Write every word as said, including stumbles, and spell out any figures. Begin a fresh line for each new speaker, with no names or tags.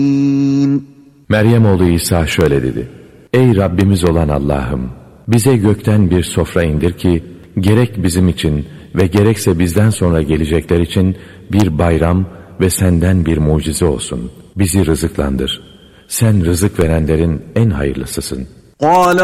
Meryem oğlu İsa şöyle dedi: Ey Rabbimiz olan Allah'ım, bize gökten bir sofra indir ki gerek bizim için ve gerekse bizden sonra gelecekler için bir bayram ve senden bir mucize olsun. Bizi rızıklandır. Sen rızık verenlerin en hayırlısısın.